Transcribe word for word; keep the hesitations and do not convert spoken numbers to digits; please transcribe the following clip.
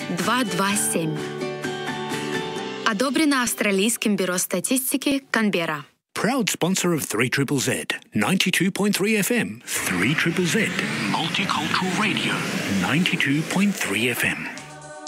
два два семь. Одобрено Австралийским бюро статистики Канберра. Proud sponsor of three Triple Z, ninety-two point three F M. three Triple Z, Multicultural Radio, ninety-two point three F M.